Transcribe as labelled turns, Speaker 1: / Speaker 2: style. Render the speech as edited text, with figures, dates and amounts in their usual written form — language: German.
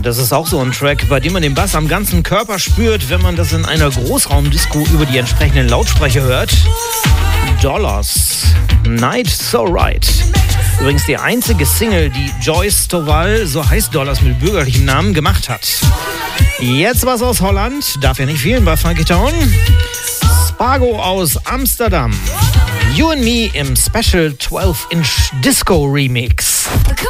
Speaker 1: Das ist auch so ein Track, bei dem man den Bass am ganzen Körper spürt, wenn man das in einer Großraumdisco über die entsprechenden Lautsprecher hört. Dollars, Night So Right. Übrigens die einzige Single, die Joyce Stovall, so heißt Dollars mit bürgerlichem Namen, gemacht hat. Jetzt was aus Holland, darf ja nicht fehlen bei Funky Town. Spago aus Amsterdam. You and Me im Special 12-Inch Disco Remix.